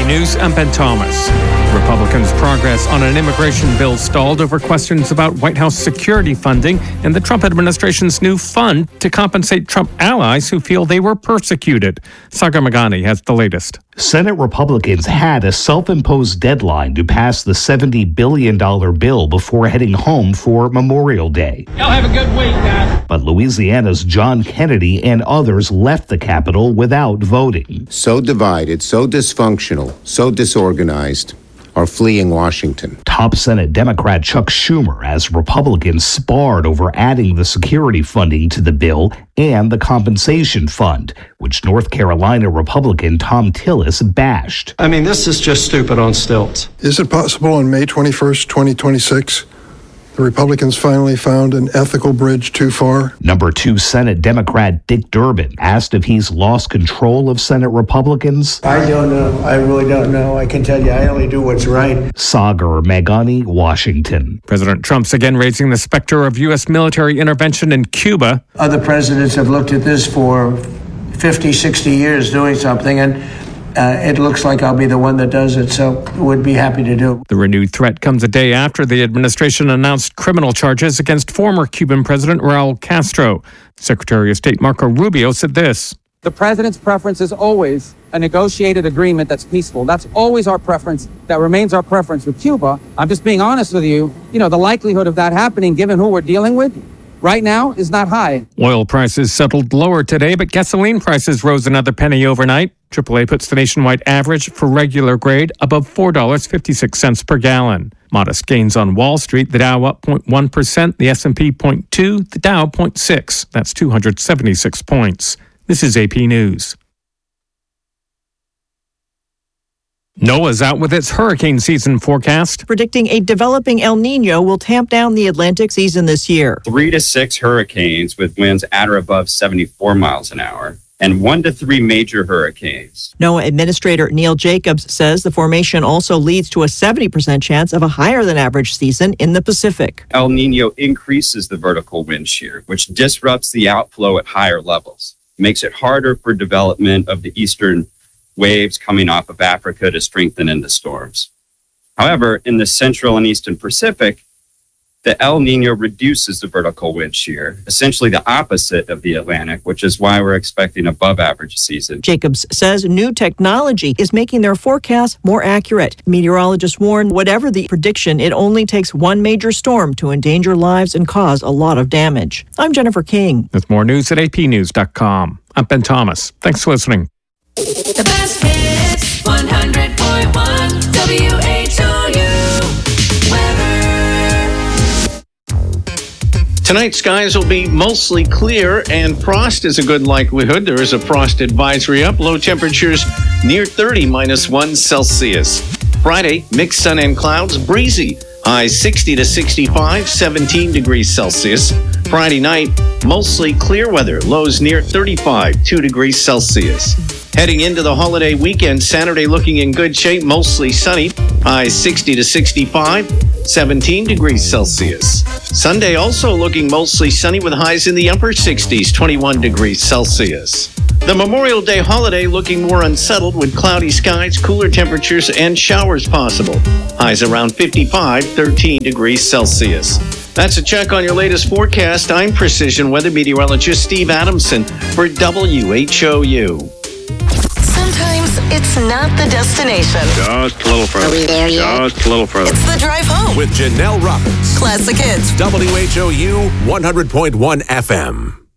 News, I'm Ben Thomas. Republicans' progress on an immigration bill stalled over questions about White House security funding and the Trump administration's new fund to compensate Trump allies who feel they were persecuted. Sagar Meghani has the latest. Senate Republicans had a self-imposed deadline to pass the $70 billion bill before heading home for Memorial Day. Y'all have a good week, guys. But Louisiana's John Kennedy and others left the Capitol without voting. So divided, so dysfunctional, so disorganized, are fleeing Washington. Top Senate Democrat Chuck Schumer as Republicans sparred over adding the security funding to the bill and the compensation fund, which North Carolina Republican Thom Tillis bashed. I mean, this is just stupid on stilts. Is it possible on May 21st, 2026, the Republicans finally found an ethical bridge too far? Number 2 Senate Democrat Dick Durbin asked if he's lost control of Senate Republicans. I don't know. I really don't know. I can tell you I only do what's right. Sagar Meghani, Washington. President Trump's again raising the specter of U.S. military intervention in Cuba. Other presidents have looked at this for 50, 60 years doing something, and it looks like I'll be the one that does it, so would be happy to do. The renewed threat comes a day after the administration announced criminal charges against former Cuban President Raul Castro. Secretary of State Marco Rubio said this. The president's preference is always a negotiated agreement that's peaceful. That's always our preference. That remains our preference with Cuba. I'm just being honest with you. You know, the likelihood of that happening, given who we're dealing with, right now is not high. Oil prices settled lower today, but gasoline prices rose another penny overnight. AAA puts the nationwide average for regular grade above $4.56 per gallon. Modest gains on Wall Street, the Dow up 0.1%, the S&P 0.2%, the Dow 0.6%. That's 276 points. This is AP News. NOAA's out with its hurricane season forecast, predicting a developing El Nino will tamp down the Atlantic season this year. 3 to 6 hurricanes with winds at or above 74 miles an hour, and 1 to 3 major hurricanes. NOAA Administrator Neil Jacobs says the formation also leads to a 70% chance of a higher than average season in the Pacific. El Nino increases the vertical wind shear, which disrupts the outflow at higher levels, makes it harder for development of the eastern waves coming off of Africa to strengthen into storms. However, in the central and eastern Pacific, the El Nino reduces the vertical wind shear, essentially the opposite of the Atlantic, which is why we're expecting above average season. Jacobs says new technology is making their forecasts more accurate. Meteorologists warn whatever the prediction, it only takes one major storm to endanger lives and cause a lot of damage. I'm Jennifer King. With more news at apnews.com. I'm Ben Thomas. Thanks for listening. The best hits, 100.1 WHOU weather. Tonight, skies will be mostly clear, and frost is a good likelihood. There is a frost advisory up. Low temperatures near 30, -1 Celsius. Friday, mixed sun and clouds, breezy. Highs 60 to 65, 17 degrees Celsius. Friday night, mostly clear weather. Lows near 35, 2 degrees Celsius. Heading into the holiday weekend, Saturday looking in good shape, mostly sunny. Highs 60 to 65, 17 degrees Celsius. Sunday also looking mostly sunny with highs in the upper 60s, 21 degrees Celsius. The Memorial Day holiday looking more unsettled with cloudy skies, cooler temperatures, and showers possible. Highs around 55, 13 degrees Celsius. That's a check on your latest forecast. I'm Precision Weather Meteorologist Steve Adamson for WHOU. Sometimes it's not the destination. Just a little further. Are we there yet? Just a little further. It's the drive home. With Janelle Roberts. Classic Hits. WHOU 100.1 FM.